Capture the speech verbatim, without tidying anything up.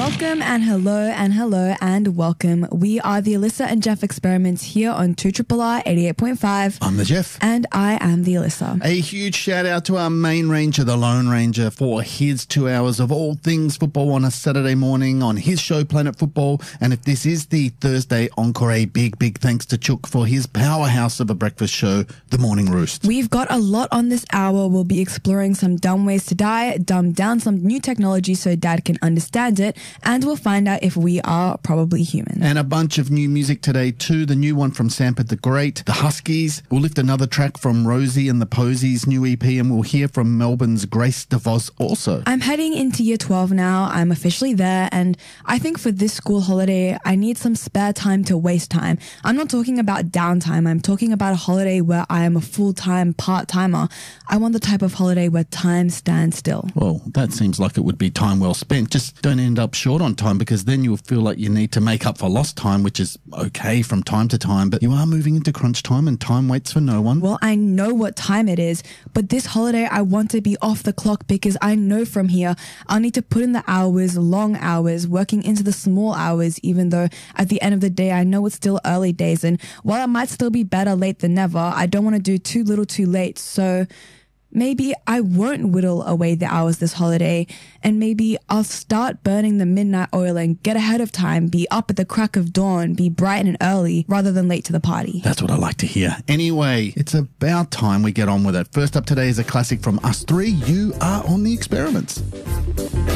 Welcome and hello and hello and welcome. We are the Alyssa and Jeff Experiments here on two R R R eighty-eight point five. I'm the Jeff. And I am the Alyssa. A huge shout out to our main ranger, the Lone Ranger, for his two hours of all things football on a Saturday morning on his show, Planet Football. And if this is the Thursday encore, a big, big thanks to Chook for his powerhouse of a breakfast show, The Morning Roost. We've got a lot on this hour. We'll be exploring some dumb ways to die, dumb down some new technology so Dad can understand it, and we'll find out if we are probably human. And a bunch of new music today too. The new one from Sanford the Great, the Huskies. We'll lift another track from Rosie and the Posies' new E P, and we'll hear from Melbourne's Grace DeVos also. I'm heading into year twelve now. I'm officially there, and I think for this school holiday, I need some spare time to waste time. I'm not talking about downtime. I'm talking about a holiday where I am a full-time part-timer. I want the type of holiday where time stands still. Well, that seems like it would be time well spent. Just don't end up short on time, because then you'll feel like you need to make up for lost time, which is okay from time to time, but you are moving into crunch time and time waits for no one. Well, I know what time it is, but this holiday I want to be off the clock because I know from here I'll need to put in the hours, long hours, working into the small hours, even though at the end of the day I know it's still early days, and while it might still be better late than never, I don't want to do too little too late. So maybe I won't whittle away the hours this holiday, and maybe I'll start burning the midnight oil and get ahead of time, be up at the crack of dawn, be bright and early rather than late to the party. That's what I like to hear. Anyway, it's about time we get on with it. First up today is a classic from us three. You are on the Experiments.